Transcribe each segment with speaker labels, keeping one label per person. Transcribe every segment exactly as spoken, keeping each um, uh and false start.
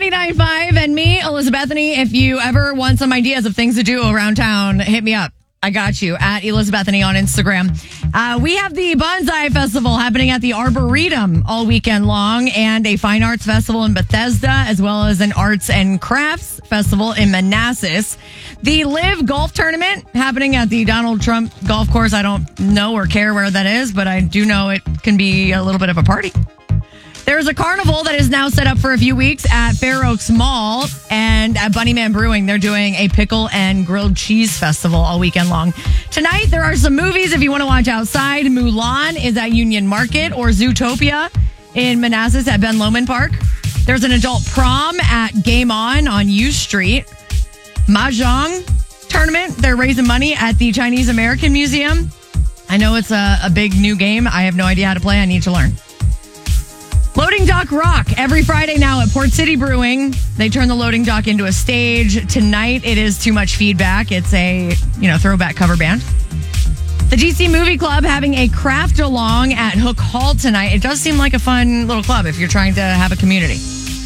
Speaker 1: ninety-nine point five and me, Elizabethany. If you ever want some ideas of things to do around town, hit me up. I got you at Elizabethany on Instagram. Uh, we have the Bonsai Festival happening at the Arboretum all weekend long, and a fine arts festival in Bethesda, as well as an arts and crafts festival in Manassas. The Live Golf Tournament happening at the Donald Trump Golf Course. I don't know or care where that is, but I do know it can be a little bit of a party. There's a carnival that is now set up for a few weeks at Fair Oaks Mall, and at Bunnyman Brewing, they're doing a pickle and grilled cheese festival all weekend long. Tonight, there are some movies if you want to watch outside. Mulan is at Union Market, or Zootopia in Manassas at Ben Lomond Park. There's an adult prom at Game On on U Street. Mahjong tournament, they're raising money at the Chinese American Museum. I know it's a, a big new game. I have no idea how to play. I need to learn. Loading Dock Rock every Friday now at Port City Brewing. They turn the loading dock into a stage. Tonight it is Too Much Feedback. It's a, you know, throwback cover band. The G C Movie Club having a craft along at Hook Hall tonight. It does seem like a fun little club if you're trying to have a community.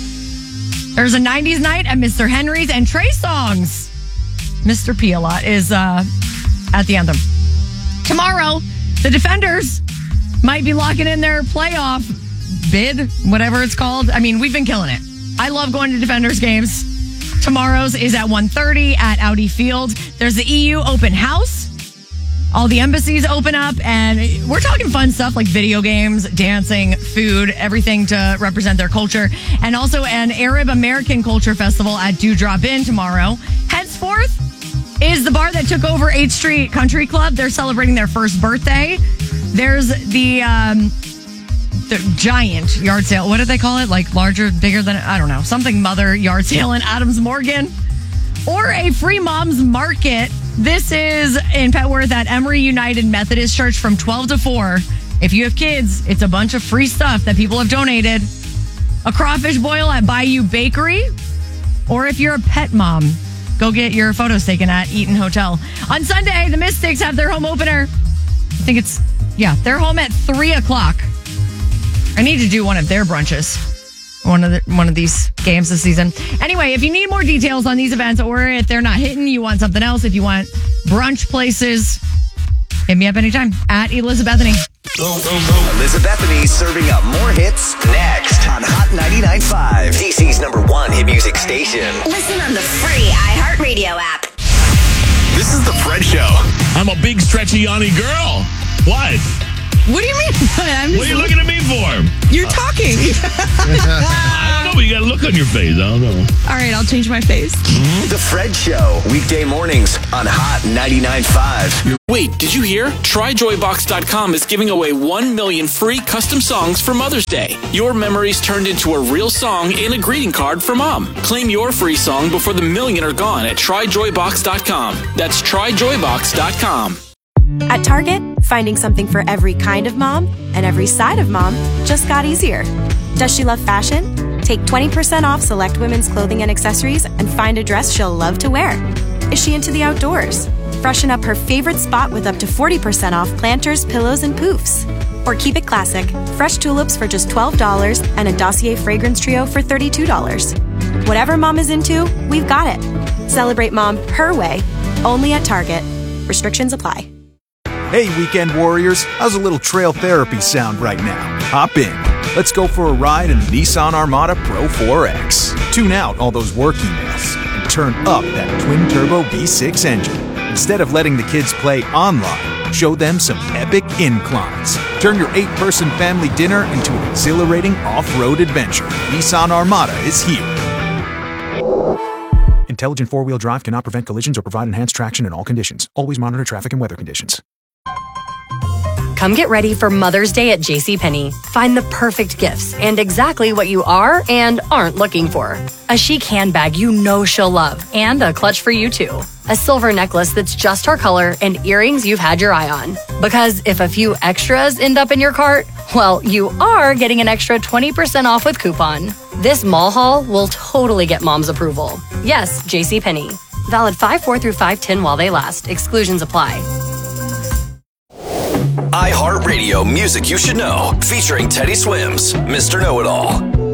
Speaker 1: There's a nineties night at Mister Henry's, and Trey Songz. Mister P a lot is uh, at the anthem. Tomorrow, the Defenders might be locking in their playoff bid, whatever it's called. I mean, we've been killing it. I love going to Defenders games. Tomorrow's is at one thirty at Audi Field. There's the E U open house. All the embassies open up, and we're talking fun stuff like video games, dancing, food, everything to represent their culture. And also an Arab American Culture Festival at Dewdrop Inn tomorrow. Henceforth is the bar that took over eighth Street Country Club. They're celebrating their first birthday. There's the... Um, The giant yard sale. What do they call it? Like larger, bigger than, I don't know, something mother yard sale in Adams Morgan. Or a free mom's market. This is in Petworth at Emory United Methodist Church from twelve to four. If you have kids, it's a bunch of free stuff that people have donated. A crawfish boil at Bayou Bakery. Or if you're a pet mom, go get your photos taken at Eaton Hotel. On Sunday, the Mystics have their home opener. I think it's, yeah, they're home at three o'clock. I need to do one of their brunches, one of the, one of these games this season. Anyway, if you need more details on these events, or if they're not hitting, you want something else, if you want brunch places, hit me up anytime at Elizabethany.
Speaker 2: Elizabethany serving up more hits next on Hot ninety-nine point five, D C's number one hit music station.
Speaker 3: Listen on the free iHeartRadio app.
Speaker 4: This is the Fred Show. I'm a big stretchy Yanni girl. What?
Speaker 5: What do you mean? I'm just
Speaker 4: What are you looking at me for?
Speaker 5: You're talking.
Speaker 4: I don't know. You got a look on your face. I don't know.
Speaker 5: All right, I'll change my face.
Speaker 2: The Fred Show, weekday mornings on Hot ninety-nine point five.
Speaker 6: Wait, did you hear? Try Joy Box dot com is giving away one million free custom songs for Mother's Day. Your memories turned into a real song and a greeting card for Mom. Claim your free song before the million are gone at Try Joy Box dot com. That's Try Joy Box dot com.
Speaker 7: At Target, finding something for every kind of mom and every side of mom just got easier. Does she love fashion? Take twenty percent off select women's clothing and accessories and find a dress she'll love to wear. Is she into the outdoors? Freshen up her favorite spot with up to forty percent off planters, pillows, and poofs. Or keep it classic. Fresh tulips for just twelve dollars and a Dossier fragrance trio for thirty-two dollars. Whatever mom is into, we've got it. Celebrate mom her way, only at Target. Restrictions apply.
Speaker 8: Hey, weekend warriors, how's a little trail therapy sound right now? Hop in. Let's go for a ride in the Nissan Armada Pro four X. Tune out all those work emails and turn up that twin-turbo V six engine. Instead of letting the kids play online, show them some epic inclines. Turn your eight-person family dinner into an exhilarating off-road adventure. Nissan Armada is here. Intelligent four-wheel drive cannot prevent collisions or provide enhanced traction in all conditions. Always monitor traffic and weather conditions.
Speaker 9: Come get ready for Mother's Day at JCPenney. Find the perfect gifts and exactly what you are and aren't looking for. A chic handbag you know she'll love, and a clutch for you too. A silver necklace that's just her color, and earrings you've had your eye on. Because if a few extras end up in your cart, well, you are getting an extra twenty percent off with coupon. This mall haul will totally get mom's approval. Yes, JCPenney. Valid five four through five ten while they last. Exclusions apply.
Speaker 2: iHeartRadio music you should know, featuring Teddy Swims, Mister Know-It-All.